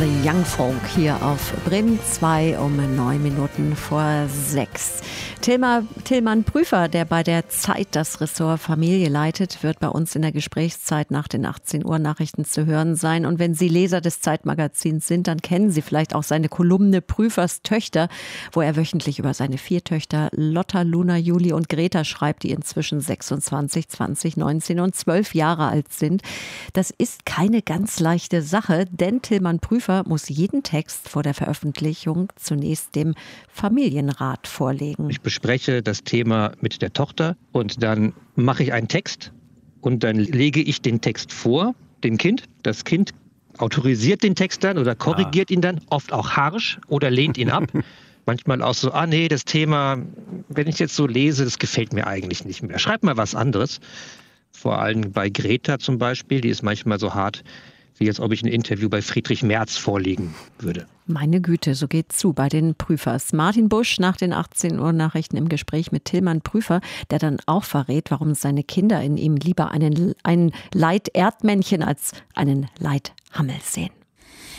The Young Folk hier auf Bremen 2 um 6:09. Tillmann Prüfer, der bei der Zeit das Ressort Familie leitet, wird bei uns in der Gesprächszeit nach den 18 Uhr Nachrichten zu hören sein. Und wenn Sie Leser des Zeitmagazins sind, dann kennen Sie vielleicht auch seine Kolumne Prüfers Töchter, wo er wöchentlich über seine 4 Töchter Lotta, Luna, Juli und Greta schreibt, die inzwischen 26, 20, 19 und 12 Jahre alt sind. Das ist keine ganz leichte Sache, denn Tillmann Prüfer muss jeden Text vor der Veröffentlichung zunächst dem Familienrat vorlegen. Ich bespreche das Thema mit der Tochter und dann mache ich einen Text und dann lege ich den Text vor dem Kind. Das Kind autorisiert den Text dann oder korrigiert ihn dann, oft auch harsch oder lehnt ihn ab. Manchmal auch so, nee, das Thema, wenn ich jetzt so lese, das gefällt mir eigentlich nicht mehr. Schreib mal was anderes. Vor allem bei Greta zum Beispiel, die ist manchmal so hart, wie als ob ich ein Interview bei Friedrich Merz vorlegen würde. Meine Güte, so geht's zu bei den Prüfers. Martin Busch nach den 18 Uhr Nachrichten im Gespräch mit Tillmann Prüfer, der dann auch verrät, warum seine Kinder in ihm lieber ein Leiterdmännchen als einen Leithammel sehen.